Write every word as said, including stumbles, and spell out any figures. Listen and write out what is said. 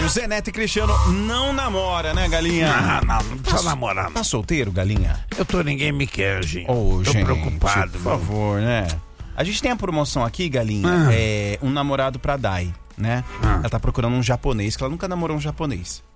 horário. Zé Neto e Cristiano não namora, né, Galinha? Ah, não, não precisa namorar. Tá solteiro, Galinha? Eu tô, ninguém me quer, gente. Ô, tô gente, preocupado, por meu. favor, né? A gente tem a promoção aqui, Galinha, Ah. é um namorado pra Dai, né? Ah. Ela tá procurando um japonês, que ela nunca namorou um japonês.